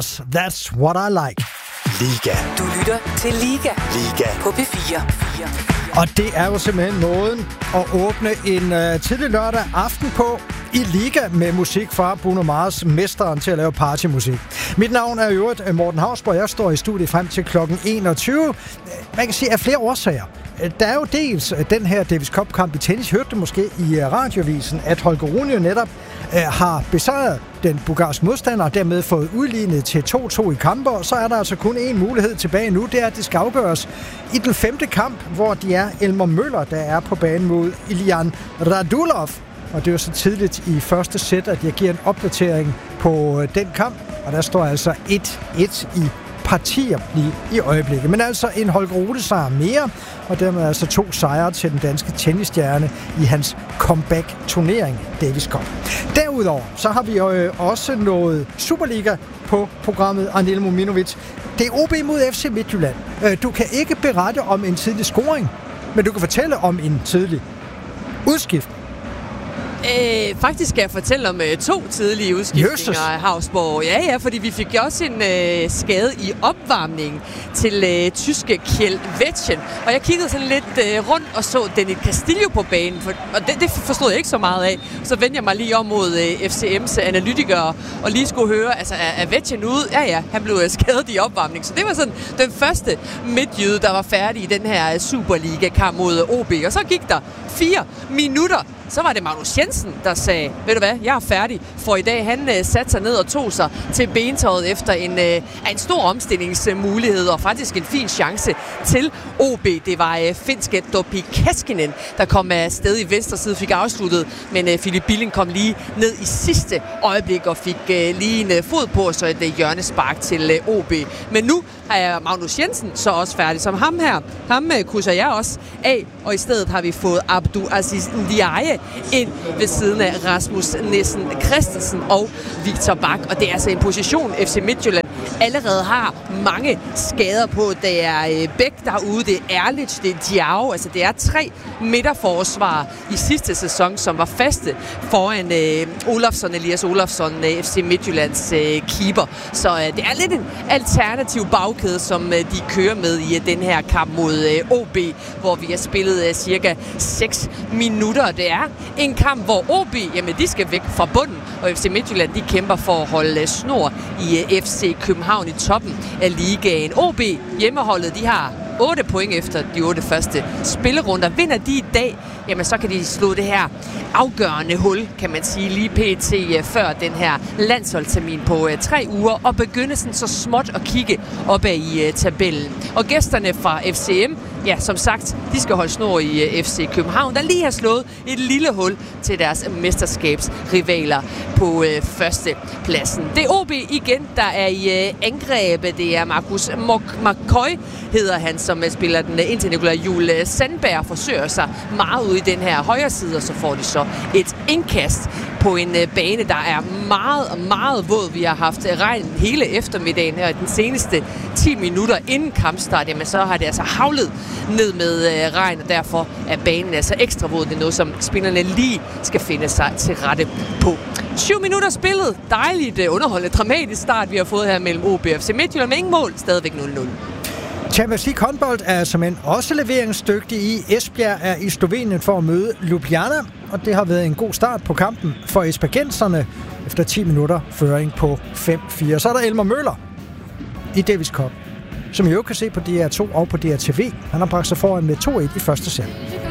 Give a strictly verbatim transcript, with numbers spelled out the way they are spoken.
Mars, That's What I Like. Liga. Du lytter til Liga. Liga. På P fire. Og det er jo simpelthen måden at åbne en uh, tidlig lørdag aften på i Liga med musik fra Bruno Mars, mesteren til at lave partymusik. Mit navn er i øvrigt Morten Hausborg. Jeg står i studiet frem til klokken enogtyve. Man kan sige af flere årsager. Der er jo dels den her Davis Cup-kamp i tennis. Hørte du måske i radioavisen, at Holger Rune netop uh, har besejret den bulgarske modstander og dermed fået udlignet til to to i kamper. Og så er der altså kun én mulighed tilbage nu. Det er, at det skal afgøres i den femte kamp, hvor de er Elmer Møller, der er på banen mod Ilian Radulov. Og det er jo så tidligt i første sæt, at jeg giver en opdatering på den kamp. Og der står altså et et i partier lige i øjeblikket. Men altså en Holger Rune sejr mere, og dermed altså to sejre til den danske tennisstjerne i hans comeback-turnering Davis Cup. Derudover så har vi jo også noget Superliga på programmet. Anel Mominovic. Det er O B mod F C Midtjylland. Du kan ikke berette om en tidlig scoring, men du kan fortælle om en tidlig udskiftning. Øh, faktisk skal jeg fortælle om øh, to tidlige udskiftninger af Hausborg. Ja, ja, fordi vi fik også en øh, skade i opvarmningen til øh, tyske Kjeld Wetjen. Og jeg kiggede sådan lidt øh, rundt og så Dennis Castillo på banen, for, og det, det forstod jeg ikke så meget af. Så vendte jeg mig lige om mod øh, F C M's analytikere og lige skulle høre, altså er, er Wetjen ude? Ja, ja, han blev øh, skadet i opvarmningen. Så det var sådan den første midtjyde, der var færdig i den her Superliga-kamp mod O B. Og så gik der fire minutter. Så var det Magnus Jensen, der sagde, ved du hvad, jeg er færdig for i dag. Han øh, satte sig ned og tog sig til bentøjet efter en, øh, en stor omstillingsmulighed og faktisk en fin chance til O B. Det var øh, finske Topi Keskinen, der kom af sted i venstre side, fik afsluttet, men øh, Philip Billing kom lige ned i sidste øjeblik og fik øh, lige en øh, fod på, og så et øh, hjørnespark til øh, O B. Men nu er Magnus Jensen så også færdig som ham her. Ham øh, krydser jeg også af, og i stedet har vi fået Abdou Aziz Ndiaye ind ved siden af Rasmus Nissen Christensen og Victor Bak. Og det er altså en position, F C Midtjylland allerede har mange skader på. Det er Bæk, der er ude, det er Erlich, det er Diao. Altså det er tre midterforsvar i sidste sæson, som var faste foran øh, Olafsson, Elias Olafsson, øh, F C Midtjyllands øh, keeper. Så øh, det er lidt en alternativ bagkæde, som øh, de kører med i øh, den her kamp mod øh, O B, hvor vi har spillet øh, cirka seks minutter. Det er en kamp, hvor O B, jamen de skal væk fra bunden, og F C Midtjylland, de kæmper for at holde snor i F C København i toppen af ligaen. O B, hjemmeholdet, de har otte point efter de otte første spillerunder. Vinder de i dag, jamen så kan de slå det her afgørende hul, kan man sige, lige pt. Før den her landsholdstermin på uh, tre uger, og begynde sådan så småt at kigge opad i uh, tabellen. Og gæsterne fra F C M, ja, som sagt, de skal holde snor i uh, F C København, der lige har slået et lille hul til deres mesterskabsrivaler på uh, første pladsen. Det er O B igen, der er i uh, angrebet. Det er Markus McCoy, hedder han, som spiller den indtil Nikolaj Juhl Sandberg forsøger sig meget ude i den her højre side, og så får de så et indkast på en bane, der er meget, meget våd. Vi har haft regn hele eftermiddagen her, den seneste ti minutter inden kampstart, jamen så har det altså havlet ned med regn, og derfor er banen altså ekstra våd. Det er noget, som spillerne lige skal finde sig til rette på. syv minutter spillet. Dejligt underholdende, dramatisk start, vi har fået her mellem O B og F C Midtjylland, med ingen mål. Stadigvæk nul nul. Champions League håndbold er som en også leveringsdygtig i. Esbjerg er i Slovenien for at møde Ljubljana, og det har været en god start på kampen for esbjergenserne efter ti minutter føring på fem fire. Så er der Elmer Møller i Davis Cup, som I jo kan se på D R to og på D R T V. Han har bragt sig foran med to et i første sæt.